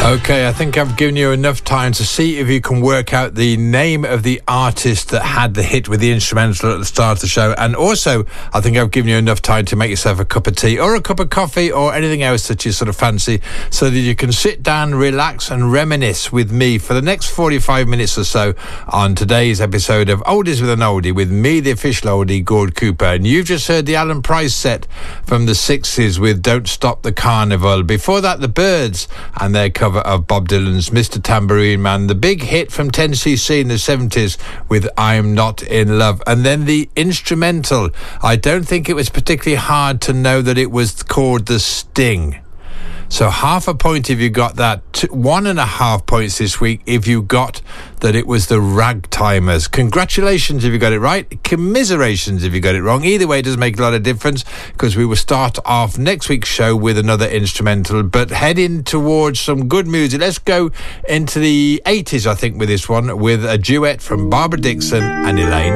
Okay, I think I've given you enough time to see if you can work out the name of the artist that had the hit with the instrumental at the start of the show. And also, I think I've given you enough time to make yourself a cup of tea or a cup of coffee or anything else that you sort of fancy, so that you can sit down, relax and reminisce with me for the next 45 minutes or so on today's episode of Oldies with an Oldie, with me, the official oldie, Gord Cooper. And you've just heard the Alan Price set from the 60s with Don't Stop the Carnival. Before that, the Byrds and their cover of Bob Dylan's Mr. Tambourine Man, the big hit from 10cc in the 70s with I'm Not in Love. And then the instrumental, I don't think it was particularly hard to know that it was called The Sting. So half a point if you got that, 1.5 points this week if you got that it was the Ragtimers. Congratulations if you got it right, commiserations if you got it wrong. Either way, it doesn't make a lot of difference, because we will start off next week's show with another instrumental, but heading towards some good music. Let's go into the 80s, I think, with this one, with a duet from Barbara Dickson and Elaine